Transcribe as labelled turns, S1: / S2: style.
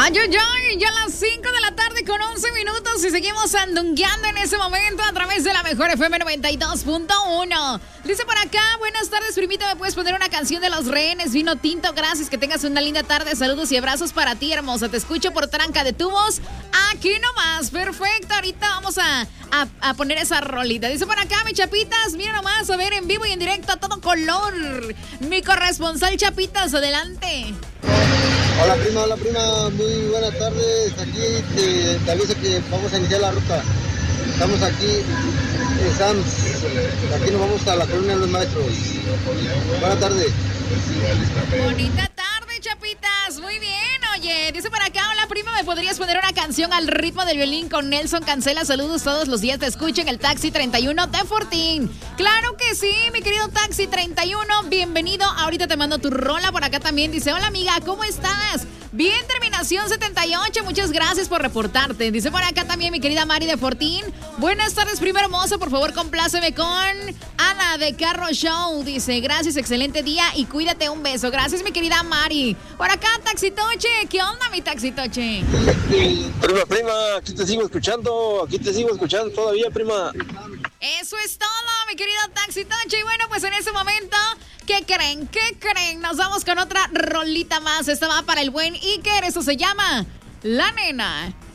S1: Ay, ay, ay, ya a las 5 de la tarde con 11 minutos y seguimos andungueando en ese momento a través de la mejor FM 92.1. Dice por acá, buenas tardes, primita, ¿me puedes poner una canción de Los Rehenes? Vino tinto, gracias, que tengas una linda tarde, saludos y abrazos para ti, hermosa. Te escucho por tranca de tubos, aquí nomás, perfecto, ahorita vamos a poner esa rolita. Dice por acá, mi Chapitas, mira nomás, a ver, en vivo y en directo a todo color. Mi corresponsal Chapitas, adelante.
S2: Hola prima, muy buenas tardes. Aquí te aviso que vamos a iniciar la ruta. Estamos aquí en Sams. Aquí nos vamos a la Colonia de los Maestros. Buenas tardes.
S1: Bonita tarde, Chapitas. Muy bien, oye. Dice por acá, hola prima, ¿me podrías poner una canción al ritmo del violín con Nelson Cancela? Saludos todos los días, te escucho en el Taxi 31 de Fortín. Claro que sí, mi querido Taxi 31, bienvenido. Ahorita te mando tu rola. Por acá también dice, hola amiga, ¿cómo estás? Bien, terminación 78, muchas gracias por reportarte. Dice por acá también mi querida Mari de Fortín. Buenas tardes, prima hermosa, por favor compláceme con Ana de Carro Show. Dice, gracias, excelente día y cuídate, un beso. Gracias, mi querida Mari. Por acá, Taxitoche, ¿qué onda, mi Taxitoche?
S2: Prima, aquí te sigo escuchando todavía, prima.
S1: Eso es todo, mi querido Taxitoche. Y bueno, pues en este momento, ¿qué creen? Nos vamos con otra rolita más. Esta va para el buen Iker, eso se llama La Nena.